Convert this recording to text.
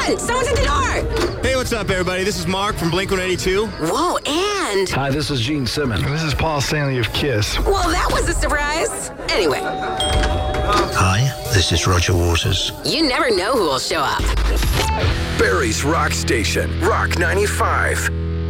on! Someone's at the door! Hey, what's up, everybody? This is Mark from Blink-182. Whoa, and... Hi, this is Gene Simmons. And this is Paul Stanley of KISS. Well, that was a surprise. Anyway. Hi, this is Roger Waters. You never know who will show up. Barry's Rock Station, Rock 95.